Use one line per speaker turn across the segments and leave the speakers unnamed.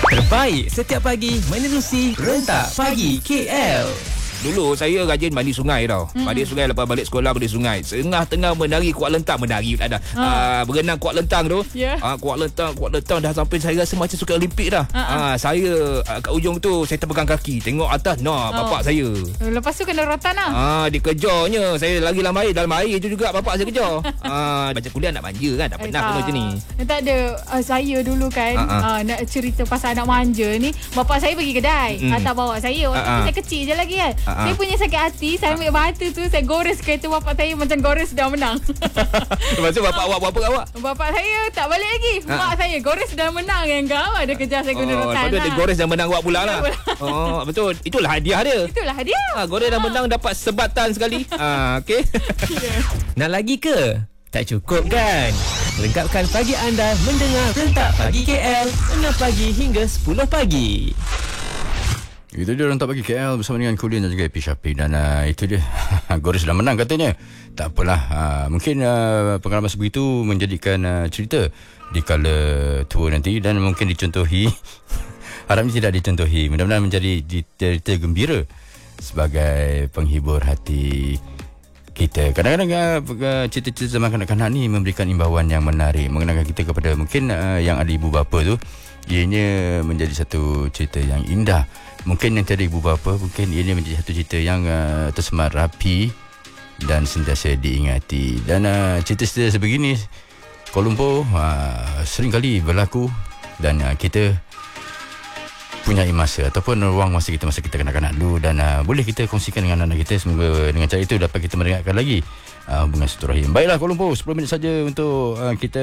Terbaik setiap pagi menerusi Rentak Pagi KL.
Dulu saya rajin mandi sungai tau. Mandi sungai lepas balik sekolah mandi sungai. Tengah menari kuat lentang. Menari tak ada. Berenang kuat lentang tu. Kuat lentang dah sampai saya rasa macam suka Olimpik dah. Saya kat ujung tu saya terpegang kaki. Tengok atas bapak saya.
Lepas tu kena rotan lah.
Dia kejarnya. Saya lagi dalam air tu juga bapak saya kejar. Macam kuliah nak manja kan. Tak pernah kena macam ni.
Tak ada. Saya dulu kan nak cerita pasal anak manja ni. Bapak saya pergi kedai. Hantar bawa saya. Waktu tu saya kecil je lagi kan. Saya punya sakit hati. Saya ambil batu tu, saya gores kereta bapak saya macam gores dah menang.
Lepas tu bapak awak buat apa kat awak?
Bapak saya tak balik lagi. Mak saya gores dah menang yang kau. Ada kejar saya guna rotan.
Lepas tu dia gores dah menang awak pula lah. Betul. Itulah hadiah dia.
Itulah hadiah.
Gores dah menang dapat sebatan sekali. Okey.
Nak lagi ke? Tak cukup kan? Lengkapkan pagi anda mendengar Rentak Pagi KL 6 pagi hingga 10 pagi.
Itu dia Rentak Pagi KL bersama dengan Kulin dan juga Epi Syafiq. Dan itu dia Goris dah menang katanya. Tak apalah, mungkin pengalaman sebegitu menjadikan cerita di kala tua nanti. Dan mungkin dicontohi harapnya tidak dicontohi. Mudah-mudahan menjadi cerita gembira sebagai penghibur hati kita. Kadang-kadang cerita-cerita zaman kanak-kanak ni memberikan imbauan yang menarik, mengenalkan kita kepada mungkin yang ada ibu bapa tu. Ianya menjadi satu cerita yang indah. Mungkin yang tiada ibu bapa, mungkin ini menjadi satu cerita yang tersemat rapi dan sentiasa diingati. Dan cerita-cerita sebegini Kuala Lumpur sering kali berlaku. Dan kita punya masa ataupun ruang masa kita kanak-kanak dulu. Dan boleh kita kongsikan dengan anak kita. Semoga dengan cara itu dapat kita mendengarkan lagi hubungan silaturahim. Baiklah Kuala Lumpur, 10 minit saja untuk kita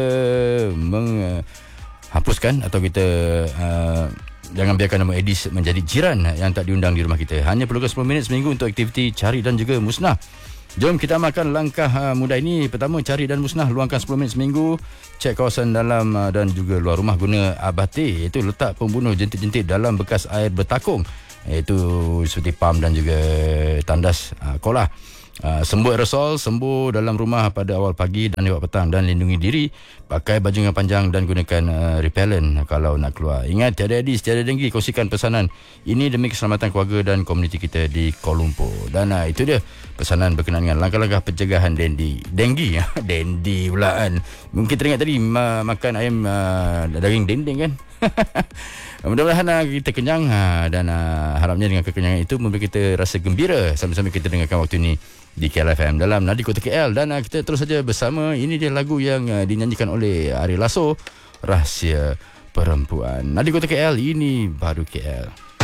hapuskan atau kita jangan biarkan nama Edis menjadi jiran yang tak diundang di rumah kita. Hanya perlukan 10 minit seminggu untuk aktiviti cari dan juga musnah. Jom kita amalkan langkah mudah ini. Pertama, cari dan musnah. Luangkan 10 minit seminggu. Cek kawasan dalam dan juga luar rumah guna abate, iaitu letak pembunuh jentik-jentik dalam bekas air bertakung, iaitu seperti pam dan juga tandas kolah. Sembuh aerosol, sembuh dalam rumah pada awal pagi dan lewat petang. Dan lindungi diri, pakai baju yang panjang dan gunakan repellent kalau nak keluar. Ingat, tiada Aedes, tiada denggi. Kongsikan pesanan ini demi keselamatan keluarga dan komuniti kita di Kuala Lumpur. Dan itu dia pesanan berkenaan dengan langkah-langkah pencegahan denggi. Dendi pula kan. Mungkin teringat tadi makan ayam daging dendeng kan. Mudah-mudahan kita kenyang dan harapnya dengan kekenyangan itu memberi kita rasa gembira sambil-sambil kita dengarkan waktu ini di KLFM dalam Nadi Kota KL. Dan kita terus saja bersama. Ini dia lagu yang dinyanyikan oleh Ari Lasso, Rahsia Perempuan. Nadi Kota KL, ini baru KL.